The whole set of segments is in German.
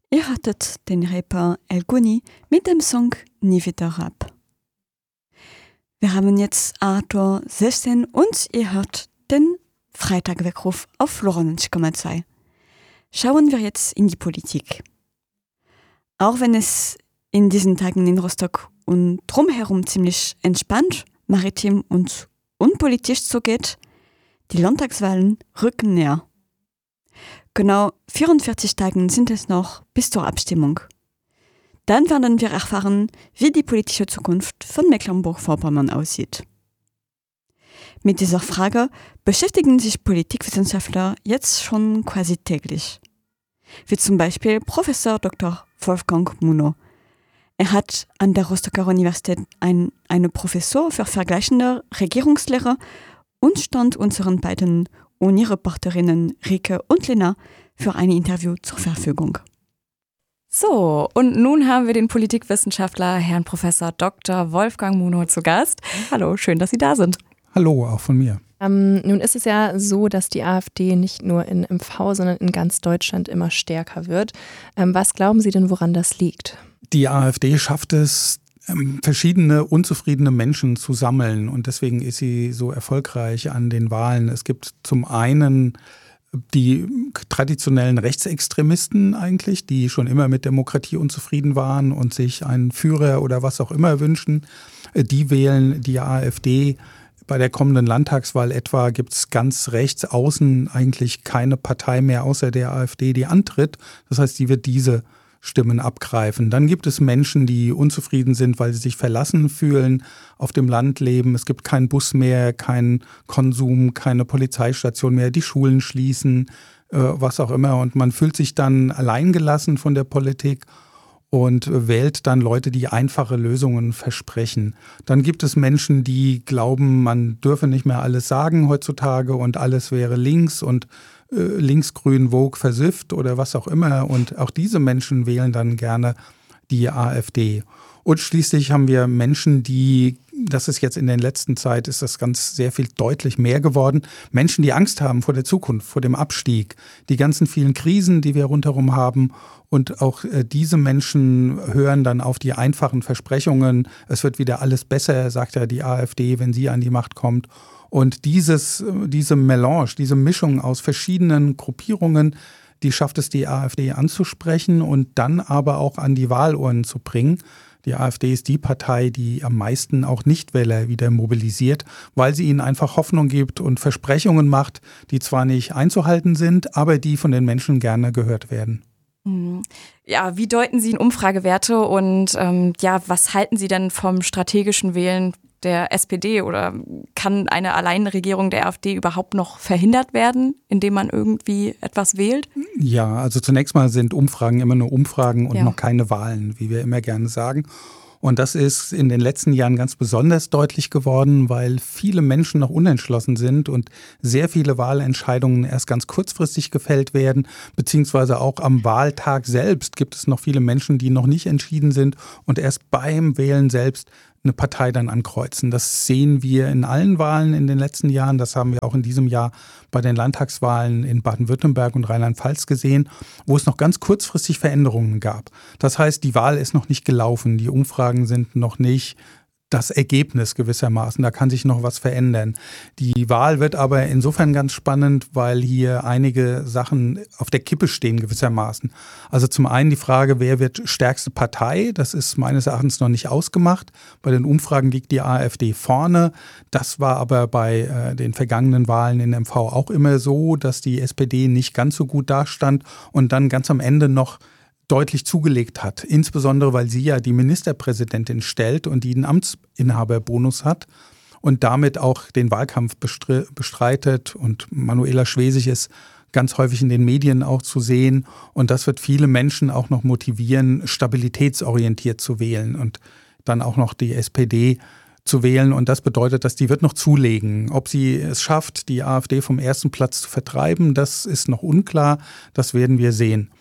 Ihr hörtet den Rapper El Guni mit dem Song Nie wieder Rap. Wir haben jetzt 8:16 Uhr und ihr hört den Freitagweckruf auf Lora 90,2. Schauen wir jetzt in die Politik. Auch wenn es in diesen Tagen in Rostock und drumherum ziemlich entspannt, maritim und unpolitisch zugeht, die Landtagswahlen rücken näher. Genau 44 Tage sind es noch bis zur Abstimmung. Dann werden wir erfahren, wie die politische Zukunft von Mecklenburg-Vorpommern aussieht. Mit dieser Frage beschäftigen sich Politikwissenschaftler jetzt schon quasi täglich. Wie zum Beispiel Professor Dr. Wolfgang Munow. Er hat an der Rostocker Universität eine Professur für vergleichende Regierungslehre und stand unseren beiden Uni-Reporterinnen Rike und Lena für ein Interview zur Verfügung. So, und nun haben wir den Politikwissenschaftler Herrn Professor Dr. Wolfgang Munow zu Gast. Hallo, schön, dass Sie da sind. Hallo, auch von mir. Nun ist es ja so, dass die AfD nicht nur in MV, sondern in ganz Deutschland immer stärker wird. Was glauben Sie denn, woran das liegt? Die AfD schafft es, verschiedene unzufriedene Menschen zu sammeln und deswegen ist sie so erfolgreich an den Wahlen. Es gibt zum einen die traditionellen Rechtsextremisten eigentlich, die schon immer mit Demokratie unzufrieden waren und sich einen Führer oder was auch immer wünschen. Die wählen die AfD. Bei der kommenden Landtagswahl etwa gibt es ganz rechts außen eigentlich keine Partei mehr außer der AfD, die antritt. Das heißt, die wird diese Stimmen abgreifen. Dann gibt es Menschen, die unzufrieden sind, weil sie sich verlassen fühlen, auf dem Land leben. Es gibt keinen Bus mehr, keinen Konsum, keine Polizeistation mehr, die Schulen schließen, was auch immer. Und man fühlt sich dann alleingelassen von der Politik und wählt dann Leute, die einfache Lösungen versprechen. Dann gibt es Menschen, die glauben, man dürfe nicht mehr alles sagen heutzutage und alles wäre links und linksgrün, woke, versifft oder was auch immer. Und auch diese Menschen wählen dann gerne die AfD. Und schließlich haben wir Menschen, das ist jetzt in der letzten Zeit, ist das ganz sehr viel deutlich mehr geworden, Menschen, die Angst haben vor der Zukunft, vor dem Abstieg, die ganzen vielen Krisen, die wir rundherum haben. Und auch diese Menschen hören dann auf die einfachen Versprechungen. Es wird wieder alles besser, sagt ja die AfD, wenn sie an die Macht kommt. Und diese Melange, diese Mischung aus verschiedenen Gruppierungen, die schafft es, die AfD anzusprechen und dann aber auch an die Wahlurnen zu bringen. Die AfD ist die Partei, die am meisten auch Nichtwähler wieder mobilisiert, weil sie ihnen einfach Hoffnung gibt und Versprechungen macht, die zwar nicht einzuhalten sind, aber die von den Menschen gerne gehört werden. Ja, wie deuten Sie Umfragewerte und was halten Sie denn vom strategischen Wählen der SPD oder kann eine Alleinregierung der AfD überhaupt noch verhindert werden, indem man irgendwie etwas wählt? Ja, also zunächst mal sind Umfragen immer nur Umfragen und noch keine Wahlen, wie wir immer gerne sagen. Und das ist in den letzten Jahren ganz besonders deutlich geworden, weil viele Menschen noch unentschlossen sind und sehr viele Wahlentscheidungen erst ganz kurzfristig gefällt werden, beziehungsweise auch am Wahltag selbst gibt es noch viele Menschen, die noch nicht entschieden sind und erst beim Wählen selbst eine Partei dann ankreuzen. Das sehen wir in allen Wahlen in den letzten Jahren. Das haben wir auch in diesem Jahr bei den Landtagswahlen in Baden-Württemberg und Rheinland-Pfalz gesehen, wo es noch ganz kurzfristig Veränderungen gab. Das heißt, die Wahl ist noch nicht gelaufen. Die Umfragen sind noch nicht das Ergebnis gewissermaßen. Da kann sich noch was verändern. Die Wahl wird aber insofern ganz spannend, weil hier einige Sachen auf der Kippe stehen gewissermaßen. Also zum einen die Frage, wer wird stärkste Partei? Das ist meines Erachtens noch nicht ausgemacht. Bei den Umfragen liegt die AfD vorne. Das war aber bei den vergangenen Wahlen in MV auch immer so, dass die SPD nicht ganz so gut dastand und dann ganz am Ende noch deutlich zugelegt hat, insbesondere weil sie ja die Ministerpräsidentin stellt und die einen Amtsinhaberbonus hat und damit auch den Wahlkampf bestreitet und Manuela Schwesig ist ganz häufig in den Medien auch zu sehen und das wird viele Menschen auch noch motivieren, stabilitätsorientiert zu wählen und dann auch noch die SPD zu wählen und das bedeutet, dass die wird noch zulegen. Ob sie es schafft, die AfD vom ersten Platz zu vertreiben, das ist noch unklar, das werden wir sehen.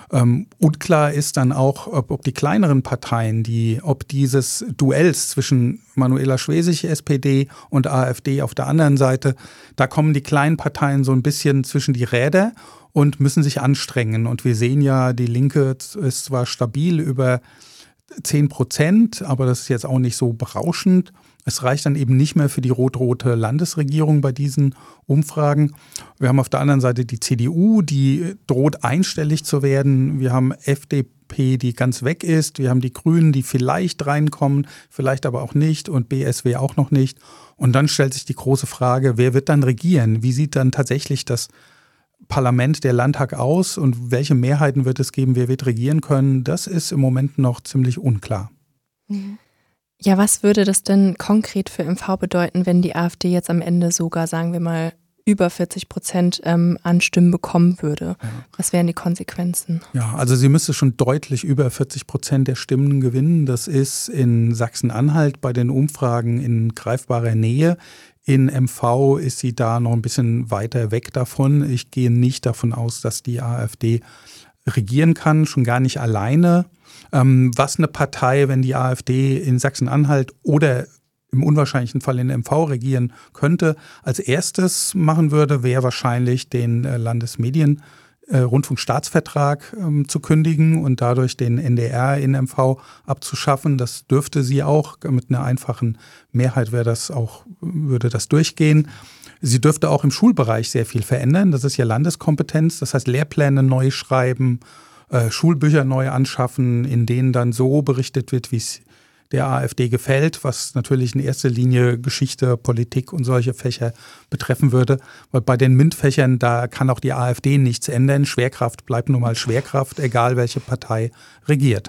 Unklar ist dann auch, ob die kleineren Parteien, ob dieses Duells zwischen Manuela Schwesig, SPD und AfD auf der anderen Seite, da kommen die kleinen Parteien so ein bisschen zwischen die Räder und müssen sich anstrengen. Und wir sehen ja, die Linke ist zwar stabil über 10%, aber das ist jetzt auch nicht so berauschend. Es reicht dann eben nicht mehr für die rot-rote Landesregierung bei diesen Umfragen. Wir haben auf der anderen Seite die CDU, die droht einstellig zu werden. Wir haben FDP, die ganz weg ist. Wir haben die Grünen, die vielleicht reinkommen, vielleicht aber auch nicht und BSW auch noch nicht. Und dann stellt sich die große Frage, wer wird dann regieren? Wie sieht dann tatsächlich das Parlament, der Landtag aus und welche Mehrheiten wird es geben, wer wird regieren können? Das ist im Moment noch ziemlich unklar. Ja, was würde das denn konkret für MV bedeuten, wenn die AfD jetzt am Ende sogar, sagen wir mal, über 40% an Stimmen bekommen würde? Ja. Was wären die Konsequenzen? Ja, also sie müsste schon deutlich über 40% der Stimmen gewinnen. Das ist in Sachsen-Anhalt bei den Umfragen in greifbarer Nähe. In MV ist sie da noch ein bisschen weiter weg davon. Ich gehe nicht davon aus, dass die AfD regieren kann, schon gar nicht alleine. Was eine Partei, wenn die AfD in Sachsen-Anhalt oder im unwahrscheinlichen Fall in MV regieren könnte, als erstes machen würde, wäre wahrscheinlich den Landesmedien-Rundfunkstaatsvertrag zu kündigen und dadurch den NDR in MV abzuschaffen. Das dürfte sie auch. Mit einer einfachen Mehrheit würde das durchgehen. Sie dürfte auch im Schulbereich sehr viel verändern. Das ist ja Landeskompetenz. Das heißt, Lehrpläne neu schreiben, Schulbücher neu anschaffen, in denen dann so berichtet wird, wie es der AfD gefällt, was natürlich in erster Linie Geschichte, Politik und solche Fächer betreffen würde. Weil bei den MINT-Fächern, da kann auch die AfD nichts ändern. Schwerkraft bleibt nun mal Schwerkraft, egal welche Partei regiert.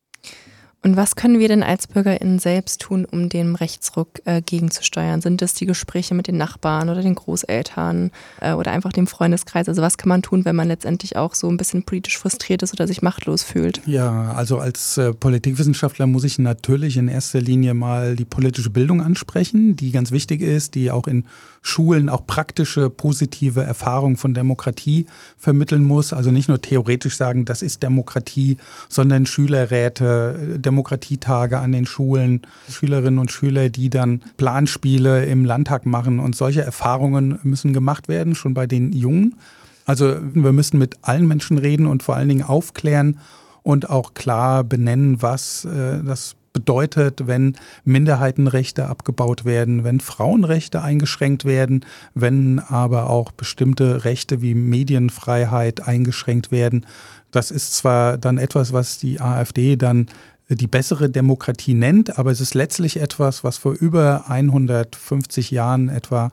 Und was können wir denn als BürgerInnen selbst tun, um dem Rechtsruck gegenzusteuern? Sind das die Gespräche mit den Nachbarn oder den Großeltern oder einfach dem Freundeskreis? Also was kann man tun, wenn man letztendlich auch so ein bisschen politisch frustriert ist oder sich machtlos fühlt? Ja, also als Politikwissenschaftler muss ich natürlich in erster Linie mal die politische Bildung ansprechen, die ganz wichtig ist, die auch in Schulen auch praktische, positive Erfahrungen von Demokratie vermitteln muss. Also nicht nur theoretisch sagen, das ist Demokratie, sondern Schülerräte, Demokratietage an den Schulen, Schülerinnen und Schüler, die dann Planspiele im Landtag machen. Und solche Erfahrungen müssen gemacht werden, schon bei den Jungen. Also wir müssen mit allen Menschen reden und vor allen Dingen aufklären und auch klar benennen, was das bedeutet, wenn Minderheitenrechte abgebaut werden, wenn Frauenrechte eingeschränkt werden, wenn aber auch bestimmte Rechte wie Medienfreiheit eingeschränkt werden. Das ist zwar dann etwas, was die AfD dann die bessere Demokratie nennt, aber es ist letztlich etwas, was vor über 150 Jahren etwa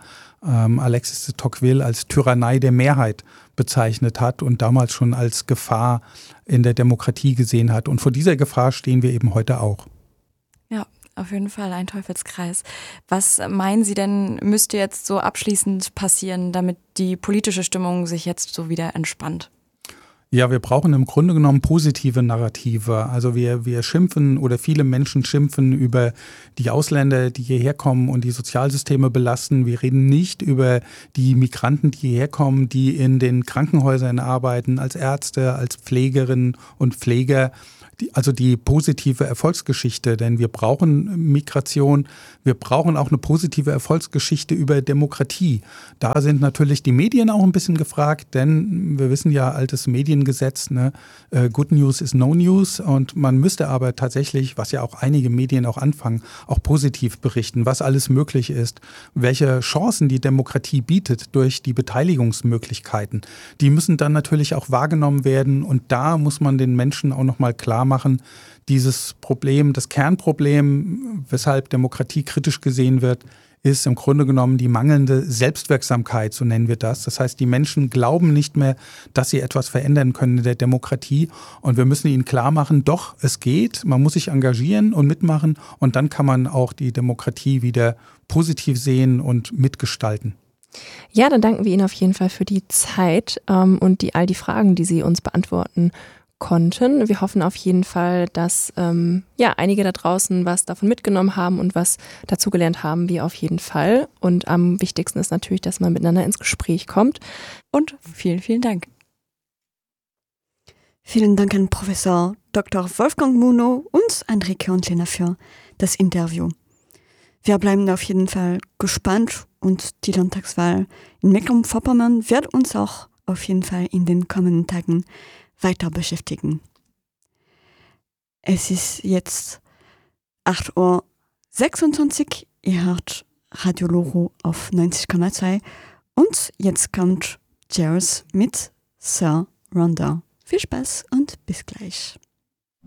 Alexis de Tocqueville als Tyrannei der Mehrheit bezeichnet hat und damals schon als Gefahr in der Demokratie gesehen hat. Und vor dieser Gefahr stehen wir eben heute auch. Ja, auf jeden Fall ein Teufelskreis. Was meinen Sie denn, müsste jetzt so abschließend passieren, damit die politische Stimmung sich jetzt so wieder entspannt? Ja, wir brauchen im Grunde genommen positive Narrative. Also wir schimpfen oder viele Menschen schimpfen über die Ausländer, die hierher kommen und die Sozialsysteme belasten. Wir reden nicht über die Migranten, die hierher kommen, die in den Krankenhäusern arbeiten, als Ärzte, als Pflegerinnen und Pfleger. Also die positive Erfolgsgeschichte, denn wir brauchen Migration, wir brauchen auch eine positive Erfolgsgeschichte über Demokratie. Da sind natürlich die Medien auch ein bisschen gefragt, denn wir wissen ja, altes Mediengesetz, ne? Good News is no news, und man müsste aber tatsächlich, was ja auch einige Medien auch anfangen, auch positiv berichten, was alles möglich ist, welche Chancen die Demokratie bietet durch die Beteiligungsmöglichkeiten. Die müssen dann natürlich auch wahrgenommen werden, und da muss man den Menschen auch nochmal klar machen, dieses Problem, das Kernproblem, weshalb Demokratie kritisch gesehen wird, ist im Grunde genommen die mangelnde Selbstwirksamkeit, so nennen wir das. Das heißt, die Menschen glauben nicht mehr, dass sie etwas verändern können in der Demokratie, und wir müssen ihnen klar machen, doch, es geht, man muss sich engagieren und mitmachen, und dann kann man auch die Demokratie wieder positiv sehen und mitgestalten. Ja, dann danken wir Ihnen auf jeden Fall für die Zeit und all die Fragen, die Sie uns beantworten konnten. Wir hoffen auf jeden Fall, dass einige da draußen was davon mitgenommen haben und was dazugelernt haben, wir auf jeden Fall. Und am wichtigsten ist natürlich, dass man miteinander ins Gespräch kommt. Und vielen, vielen Dank. Vielen Dank an Professor Dr. Wolfgang Munow und Enrique Ontlehner für das Interview. Wir bleiben auf jeden Fall gespannt, und die Landtagswahl in Mecklenburg-Vorpommern wird uns auch auf jeden Fall in den kommenden Tagen weiter beschäftigen. Es ist jetzt 8:26 Uhr, ihr hört Radio Loro auf 90,2 und jetzt kommt Jazz mit Sir Ronda. Viel Spaß und bis gleich.